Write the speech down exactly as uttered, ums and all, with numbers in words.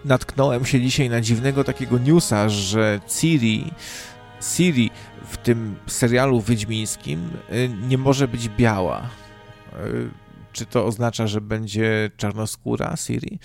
natknąłem się dzisiaj na dziwnego takiego newsa, że Ciri, Ciri w tym serialu wiedźmińskim nie może być biała. Czy to oznacza, że będzie czarnoskóra Ciri?